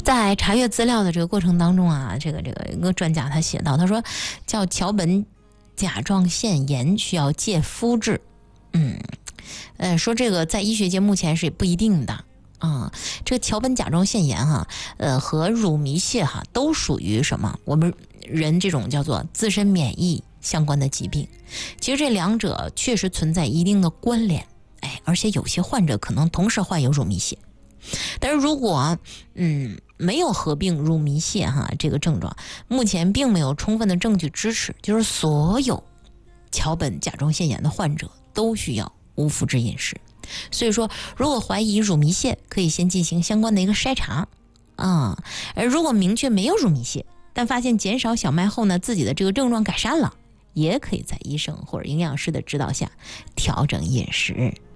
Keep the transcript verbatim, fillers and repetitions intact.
在查阅资料的这个过程当中啊，这个这个一个专家他写到，他说叫桥本甲状腺炎需要戒麸质，嗯，呃，说这个在医学界目前是不一定的啊。这个桥本甲状腺炎哈，呃，和乳糜泻哈都属于什么？我们人这种叫做自身免疫相关的疾病。其实这两者确实存在一定的关联，哎，而且有些患者可能同时患有乳糜泻。但是如果嗯没有合并乳糜泻哈这个症状，目前并没有充分的证据支持，就是所有桥本甲状腺炎的患者都需要无麸质饮食。所以说，如果怀疑乳糜泻，可以先进行相关的一个筛查啊。而如果明确没有乳糜泻，但发现减少小麦后呢，自己的这个症状改善了，也可以在医生或者营养师的指导下调整饮食。